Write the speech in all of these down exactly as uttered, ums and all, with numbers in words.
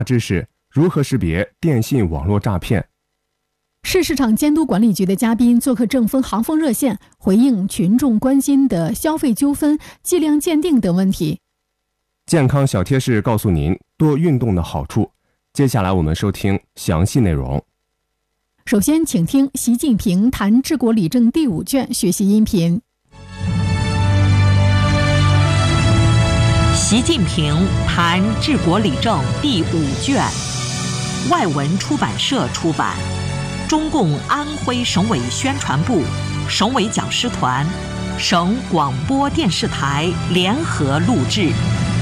知识如何识别电信网络诈骗。 市市场监督管理局的嘉宾做客正风航风热线，回应群众关心的消费纠纷、计量鉴定等问题。 健康小贴士告诉您多运动的好处。接下来我们收听详细内容。 首先请听习近平谈治国理政第五卷学习音频。 习近平谈治国理政第五卷，外文出版社出版，中共安徽省委宣传部、省委讲师团、省广播电视台联合录制。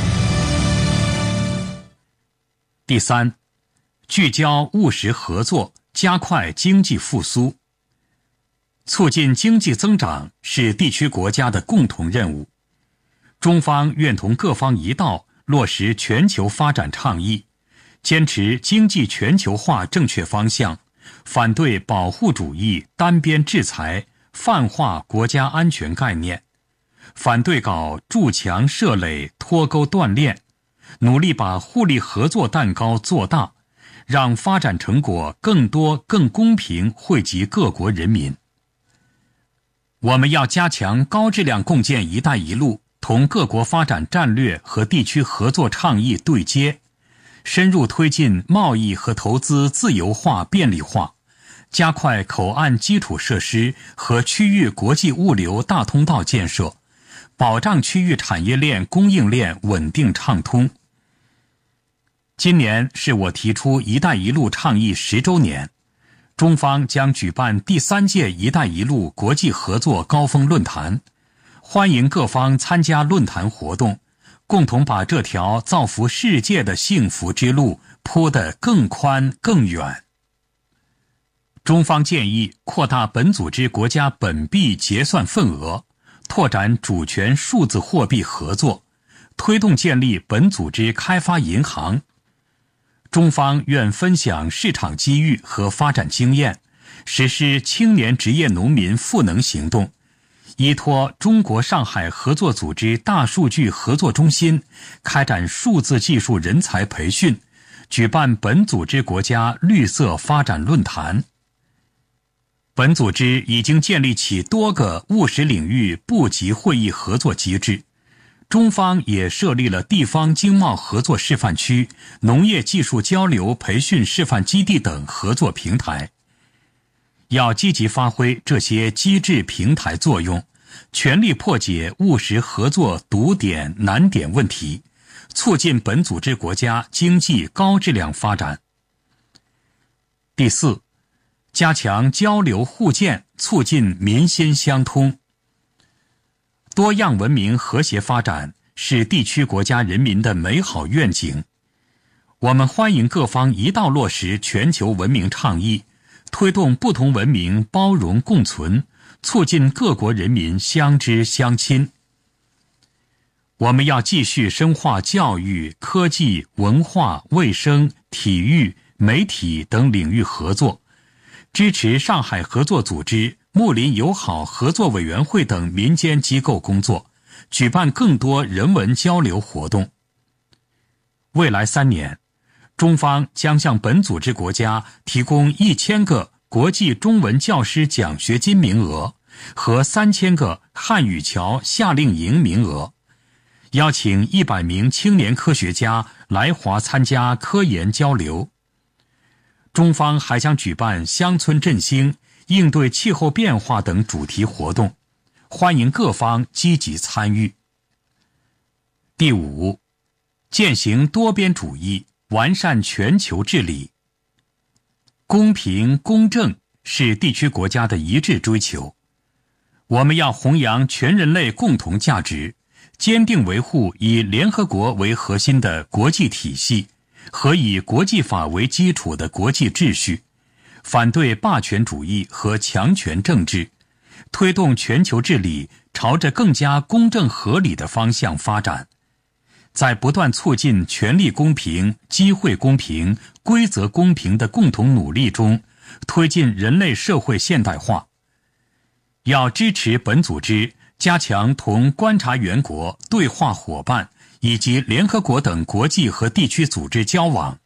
第三，聚焦务实合作，加快经济复苏。促进经济增长是地区国家的共同任务。中方愿同各方一道落实全球发展倡议，坚持经济全球化正确方向，反对保护主义、单边制裁、泛化国家安全概念，反对搞筑墙设垒、脱钩断链，努力把互利合作蛋糕做大，让发展成果更多、更公平惠及各国人民。我们要加强高质量共建“一带一路”，同各国发展战略和地区合作倡议对接，深入推进贸易和投资自由化便利化，加快口岸基础设施和区域国际物流大通道建设，保障区域产业链供应链稳定畅通。今年是我提出“一带一路”倡议十周年，中方将举办第三届“一带一路”国际合作高峰论坛，欢迎各方参加论坛活动，共同把这条造福世界的幸福之路铺得更宽更远。中方建议扩大本组织国家本币结算份额，拓展主权数字货币合作，推动建立本组织开发银行。中方愿分享市场机遇和发展经验，实施青年职业农民赋能行动，依托中国上海合作组织大数据合作中心，开展数字技术人才培训，举办本组织国家绿色发展论坛。本组织已经建立起多个务实领域部级会议合作机制，中方也设立了地方经贸合作示范区、农业技术交流培训示范基地等合作平台。要积极发挥这些机制平台作用，全力破解务实合作堵点难点问题，促进本组织国家经济高质量发展。第四，加强交流互鉴，促进民心相通。多样文明和谐发展是地区国家人民的美好愿景。我们欢迎各方一道落实全球文明倡议，推动不同文明包容共存，促进各国人民相知相亲。我们要继续深化教育、科技、文化、卫生、体育、媒体等领域合作，支持上海合作组织、睦邻友好合作委员会等民间机构工作，举办更多人文交流活动。未来三年，中方将向本组织国家提供一千个国际中文教师奖学金名额和三千个汉语桥夏令营名额，邀请一百名青年科学家来华参加科研交流。中方还将举办乡村振兴、应对气候变化等主题活动，欢迎各方积极参与。第五，践行多边主义，完善全球治理。公平公正是地区国家的一致追求。我们要弘扬全人类共同价值，坚定维护以联合国为核心的国际体系和以国际法为基础的国际秩序，反对霸权主义和强权政治，推动全球治理朝着更加公正合理的方向发展。在不断促进权力公平、机会公平、规则公平的共同努力中，推进人类社会现代化。要支持本组织加强同观察员国、对话伙伴以及联合国等国际和地区组织交往，